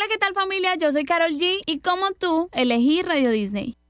Hola, ¿qué tal familia? Yo soy Karol G y como tú elegí Radio Disney.